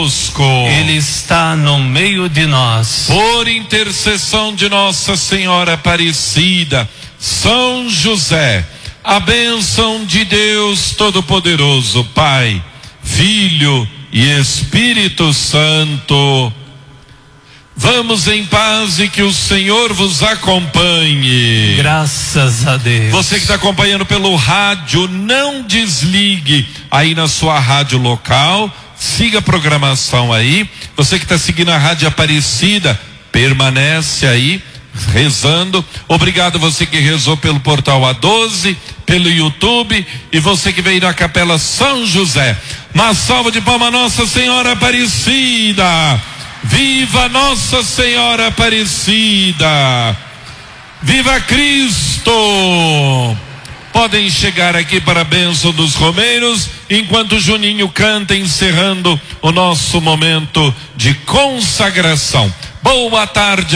Ele está no meio de nós. Por intercessão de Nossa Senhora Aparecida, São José, a bênção de Deus Todo-Poderoso, Pai, Filho e Espírito Santo. Vamos em paz e que o Senhor vos acompanhe. Graças a Deus. Você que está acompanhando pelo rádio, não desligue aí na sua rádio local. Siga a programação aí. Você que está seguindo a Rádio Aparecida, permanece aí rezando. Obrigado você que rezou pelo portal A12, pelo YouTube, e você que veio na Capela São José. Uma salva de palmas, Nossa Senhora Aparecida. Viva Nossa Senhora Aparecida. Viva Cristo. Podem chegar aqui para a bênção dos romeiros, enquanto o Juninho canta, encerrando o nosso momento de consagração. Boa tarde.